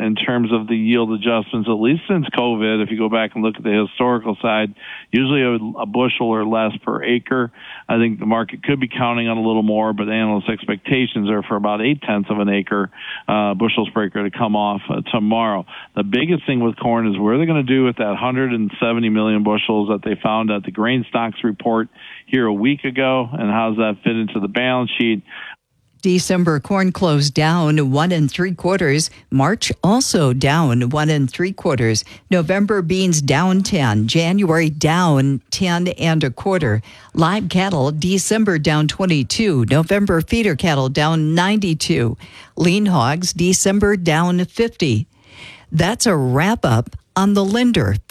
in terms of the yield adjustments, at least since COVID. If you go back and look at the historical side, usually a bushel or less per acre. I think the market could be counting on a little more, but analyst expectations are for about 0.8 of an acre, bushels per acre to come off tomorrow. The biggest thing with corn is what are they going to do with that 170 million bushels that they found at the grain stocks report here a week ago, and how does that fit into the balance sheet? December corn closed down 1 3/4. March also down 1 3/4. November beans down 10. January down 10 1/4. Live cattle December down 22. November feeder cattle down 92. Lean hogs December down 50. That's a wrap up on the Linder